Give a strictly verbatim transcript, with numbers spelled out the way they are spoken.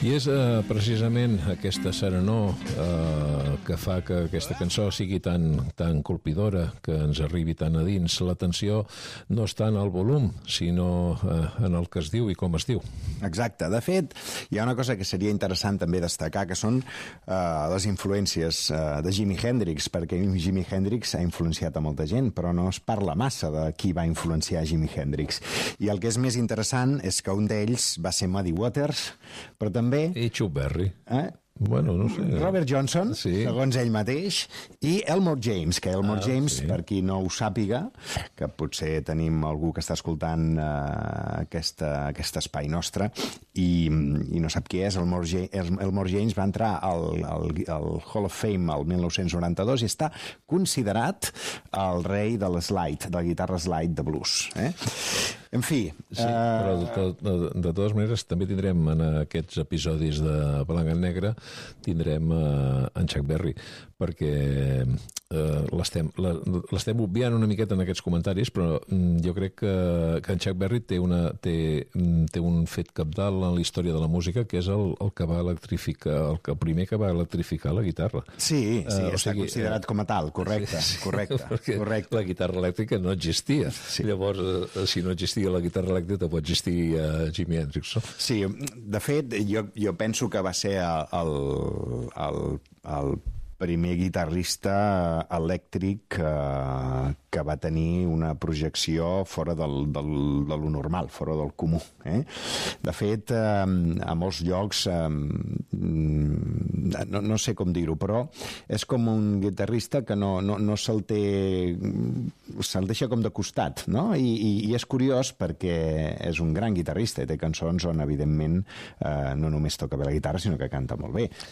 I és eh, precisament aquesta serenor eh, que fa que aquesta cançó sigui tan, tan colpidora, que ens arribi tan a dins. L'atenció no està en el volum, sinó eh, en el que es diu i com es diu. Exacte. De fet, hi ha una cosa que seria interessant també destacar, que són eh, les influències eh, de Jimi Hendrix, perquè Jimi Hendrix ha influenciat a molta gent, però no es parla massa de qui va influenciar Jimi Hendrix. I el que és més interessant és que un d'ells va ser Muddy Waters, però també... I Chuck Berry. Eh? Bueno, no sé. Robert Johnson, sí. Segons ell mateix, i Elmore James, que Elmore ah, James, sí. Per qui no ho sàpiga, que potser tenim algú que està escoltant eh, aquesta, aquest espai nostre i, i no sap qui és, Elmore James, Elmore James va entrar al, al, al Hall of Fame el mil nou-cents noranta-dos i està considerat el rei de l'slide, de la guitarra slide de blues. Eh? En fi... Sí, eh... però de, to, de, de totes maneres també tindrem en aquests episodis de Blanc i Negre tindrem uh, en Chuck Berry, perquè uh, l'estem l'estem obviant una miqueta en aquests comentaris, però um, jo crec que, que en Chuck Berry té, una, té, té un fet cabdal en la història de la música, que és el, el que va electrificar, el, que, el primer que va electrificar la guitarra. Sí, sí, uh, està sigui, considerat uh, com a tal, correcte, sí, correcte, correcte. La guitarra elèctrica no existia. Sí. Llavors, uh, si no existia la guitarra elèctrica, pot existir uh, Jimi Hendrix. No? Sí, de fet, jo, jo penso que va ser el El, el primer guitarrista elèctric eh, que va tenir una projecció fora del, del, de lo normal, fora del comú. Eh? De fet, eh, a molts llocs, eh, no, no sé com dir-ho, però és com un guitarrista que no, no, no se'l té... se'l deixa com de costat, no? I, i, i és curiós perquè és un gran guitarrista i té cançons on, evidentment, eh, no només toca bé la guitarra, sinó que canta molt bé.